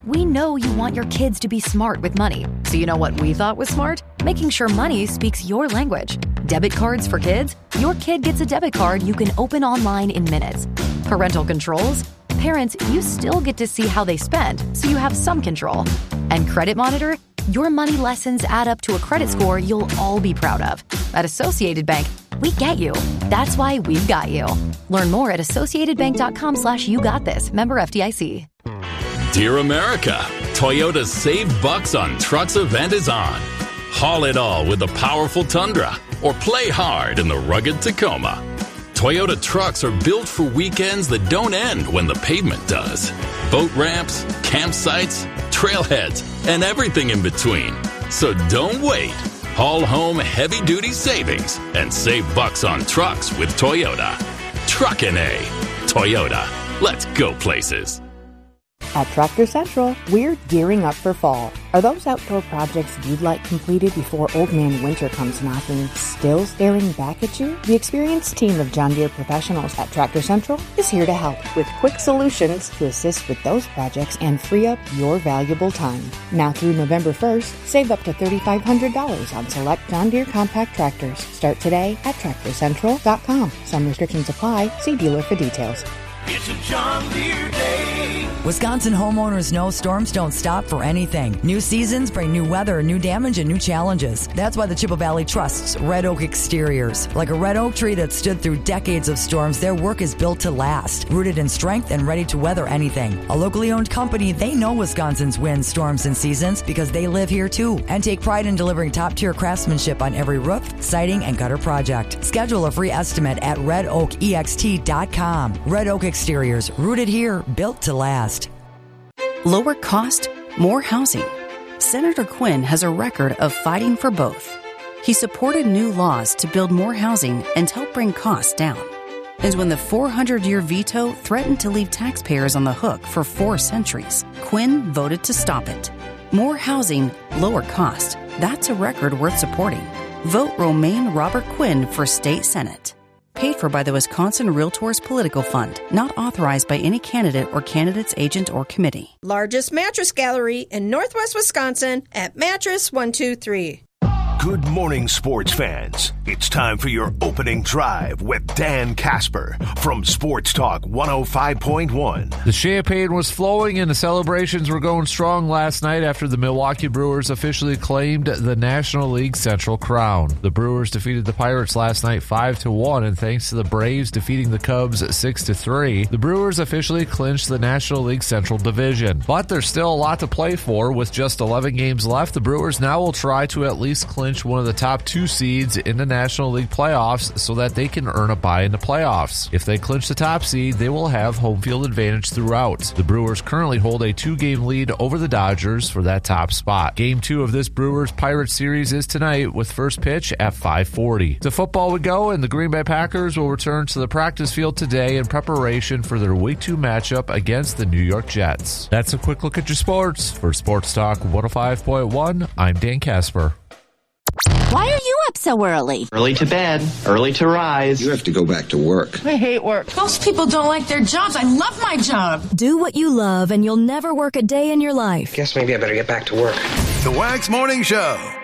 We know you want your kids to be smart with money. So you know what we thought was smart? Making sure money speaks your language. Debit cards for kids? Your kid gets a debit card you can open online in minutes. Parental controls? Parents, you still get to see how they spend, so you have some control. And Credit Monitor? Your money lessons add up to a credit score you'll all be proud of. At Associated Bank, we get you. That's why we've got you. Learn more at associatedbank.com/you-got-this. Member FDIC. Dear America, Toyota's Save Bucks on Trucks event is on. Haul it all with the powerful Tundra or play hard in the rugged Tacoma. Toyota trucks are built for weekends that don't end when the pavement does. Boat ramps, campsites, trailheads, and everything in between. So don't wait. Haul home heavy-duty savings and save bucks on trucks with Toyota. Truckin' A. Toyota. Let's go places. At Tractor Central, we're gearing up for fall. Are those outdoor projects you'd like completed before Old Man Winter comes knocking still staring back at you? The experienced team of John Deere professionals at Tractor Central is here to help with quick solutions to assist with those projects and free up your valuable time. Now through November 1st, save up to $3,500 on select John Deere compact tractors. Start today at TractorCentral.com. Some restrictions apply. See dealer for details. It's a John Deere day. Wisconsin homeowners know storms don't stop for anything. New seasons bring new weather, new damage, and new challenges. That's why the Chippewa Valley trusts Red Oak Exteriors. Like a red oak tree that stood through decades of storms, their work is built to last, rooted in strength and ready to weather anything. A locally owned company, they know Wisconsin's winds, storms, and seasons because they live here too and take pride in delivering top-tier craftsmanship on every roof, siding, and gutter project. Schedule a free estimate at redoakext.com. Red Oak Exteriors, rooted here, built to last. Lower cost, more housing. Senator Quinn has a record of fighting for both. He supported new laws to build more housing and help bring costs down. And when the 400-year veto threatened to leave taxpayers on the hook for 4 centuries, Quinn voted to stop it. More housing, lower cost. That's a record worth supporting. Vote Romaine Robert Quinn for State Senate. Paid for by the Wisconsin Realtors Political Fund. Not authorized by any candidate or candidate's agent or committee. Largest mattress gallery in Northwest Wisconsin at Mattress 123. Good morning, sports fans. It's time for your opening drive with Dan Casper from Sports Talk 105.1. The champagne was flowing and the celebrations were going strong last night after the Milwaukee Brewers officially claimed the National League Central crown. The Brewers defeated the Pirates last night 5-1, and thanks to the Braves defeating the Cubs 6-3, the Brewers officially clinched the National League Central division. But there's still a lot to play for. With just 11 games left, the Brewers now will try to at least clinch one of the top 2 seeds in the National League playoffs so that they can earn a bye in the playoffs. If they clinch the top seed, they will have home field advantage throughout. The Brewers currently hold a 2-game lead over the Dodgers for that top spot. Game 2 of this Brewers-Pirates series is tonight with first pitch at 5:40. To football we go, and the Green Bay Packers will return to the practice field today in preparation for their Week 2 matchup against the New York Jets. That's a quick look at your sports. For Sports Talk 105.1, I'm Dan Casper. Why are you up so early? Early to bed, early to rise. You have to go back to work. I hate work. Most people don't like their jobs. I love my job. Do what you love and you'll never work a day in your life. Guess maybe I better get back to work. The Wax Morning Show